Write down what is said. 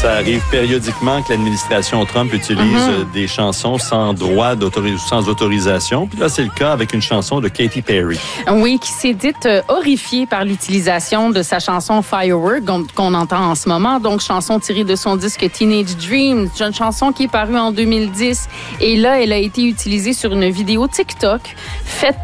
Ça arrive périodiquement que l'administration Trump utilise des chansons sans sans autorisation. Puis là, c'est le cas avec une chanson de Katy Perry. Oui, qui s'est dite horrifiée par l'utilisation de sa chanson Firework qu'on entend en ce moment. Donc, chanson tirée de son disque Teenage Dream, une chanson qui est parue en 2010. Et là, elle a été utilisée sur une vidéo TikTok faite